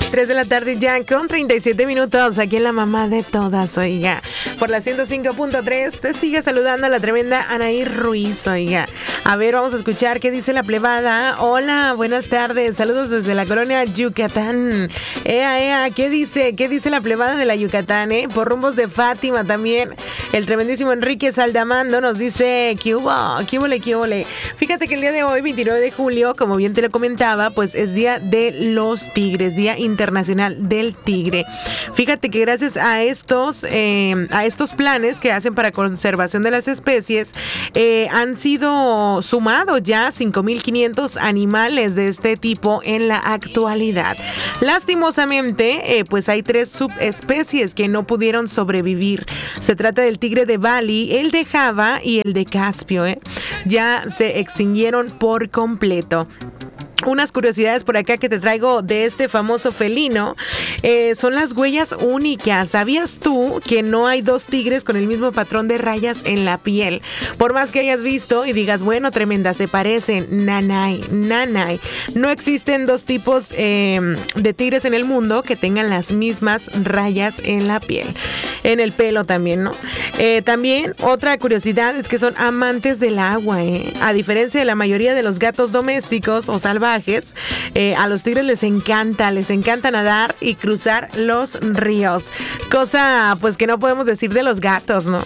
3 de la tarde ya con 37 minutos aquí en La Mamá de Todas, oiga. Por la 105.3 te sigue saludando la tremenda Anaí Ruiz, oiga. A ver, vamos a escuchar qué dice la plebada. Hola, buenas tardes. Saludos desde la colonia Yucatán. ¿Qué dice la plebada de la Yucatán, Por rumbos de Fátima también. El tremendísimo Enrique Saldamando nos dice, ¿qué hubo? Fíjate que el día de hoy, 29 de julio, como bien te lo comentaba, pues es Día de los Tigres, Día Internacional del Tigre. Fíjate que gracias a estos planes que hacen para conservación de las especies, han sido sumados ya 5,500 animales de este tipo en la actualidad. Lastimosamente, pues hay 3 subespecies que no pudieron sobrevivir. Se trata del tigre de Bali, el de Java y el de Caspio, Ya se extinguieron por completo. Unas curiosidades por acá que te traigo de este famoso felino son las huellas únicas. ¿Sabías tú que no hay 2 tigres con el mismo patrón de rayas en la piel? Por más que hayas visto y digas, bueno, tremenda, se parecen. Nanay. No existen 2 tipos de tigres en el mundo que tengan las mismas rayas en la piel. En el pelo también, ¿no? También otra curiosidad es que son amantes del agua, A diferencia de la mayoría de los gatos domésticos o salvajes, a los tigres les encanta nadar y cruzar los ríos. Cosa pues que no podemos decir de los gatos, ¿no?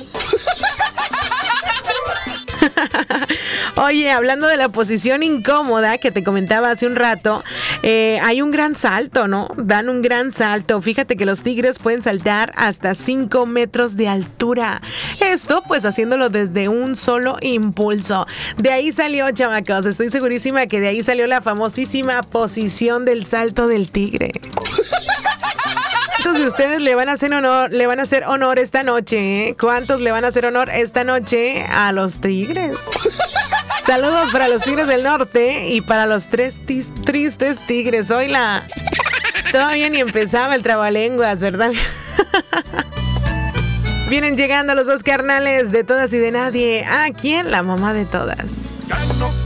Oye, hablando de la posición incómoda que te comentaba hace un rato, hay un gran salto, ¿no? Dan un gran salto. Fíjate que los tigres pueden saltar hasta 5 metros de altura. Esto, pues, haciéndolo desde un solo impulso. De ahí salió, chamacos. Estoy segurísima que de ahí salió la famosísima posición del salto del tigre. ¿Cuántos de ustedes le van a hacer honor esta noche? ¿Cuántos le van a hacer honor esta noche a los tigres? Saludos para los tigres del norte y para los 3 tristes tigres. Oíla. Todavía ni empezaba el trabalenguas, ¿verdad? Vienen llegando los 2 carnales de Todas y de Nadie. Aquí en La Mamá de Todas.